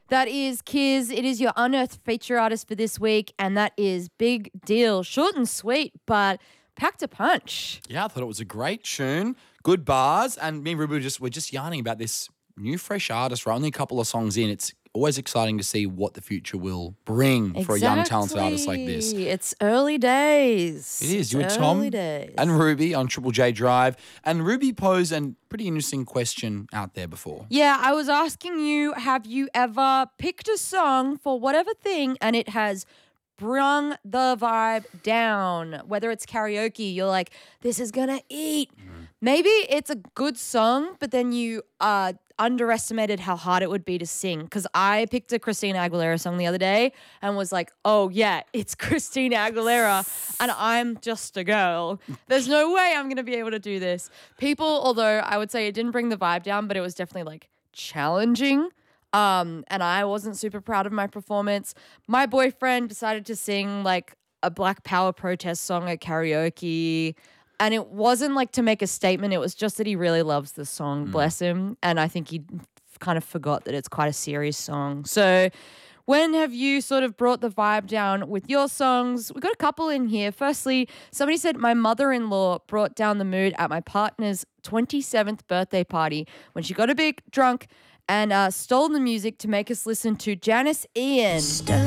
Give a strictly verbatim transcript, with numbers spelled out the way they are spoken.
That is Kiz. It is your Unearthed feature artist for this week, and that is Big Deal. Short and sweet, but packed a punch. Yeah, I thought it was a great tune, good bars, and me and Ruby were just we're just yarning about this new fresh artist. We're only a couple of songs in. It's always exciting to see what the future will bring Exactly. for a young talented artist like this. It's early days. It is. It's You and Tom early days. and Ruby on Triple J Drive, and Ruby posed a pretty interesting question out there before. Yeah, I was asking you, have you ever picked a song for whatever thing and it has brung the vibe down? Whether it's karaoke, you're like, this is gonna eat. Mm. Maybe it's a good song, but then you uh, underestimated how hard it would be to sing. Because I picked a Christina Aguilera song the other day and was like, oh yeah, it's Christina Aguilera and I'm just a girl. There's no way I'm gonna be able to do this. People, although I would say it didn't bring the vibe down, but it was definitely like challenging. Um, and I wasn't super proud of my performance. My boyfriend decided to sing like a Black Power protest song at karaoke. And it wasn't like to make a statement. It was just that he really loves the song, mm. bless him. And I think he kind of forgot that it's quite a serious song. So when have you sort of brought the vibe down with your songs? We've got a couple in here. Firstly, somebody said, my mother-in-law brought down the mood at my partner's twenty-seventh birthday party when she got a bit drunk and uh, stole the music to make us listen to Janice Ian.